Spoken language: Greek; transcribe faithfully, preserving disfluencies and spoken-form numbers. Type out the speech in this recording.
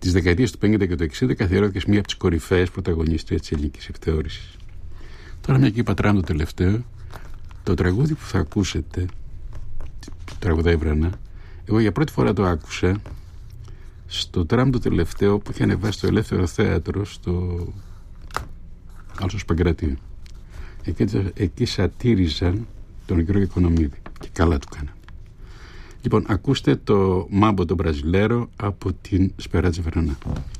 τις δεκαετίες του πενήντα και του εξήντα καθιερώθηκε μία από τις κορυφαίες πρωταγωνίστριες της ελληνικής εκθεώρησης. Τώρα, μια και είπα τραμ το τελευταίο, το τραγούδι που θα ακούσετε, που τραγουδάει η Βρανά, εγώ για πρώτη φορά το άκουσα στο τραμ το τελευταίο που είχε ανεβάσει στο Ελεύθερο Θέατρο στο Άλσος Παγκρατίου. Εκεί, εκεί σατήριζαν τον Γιώργο Οικονομίδη και καλά του κάναν. Λοιπόν, ακούστε το Μάμπο τον Μπραζιλέρο από την Σπεράτζα Βερονά.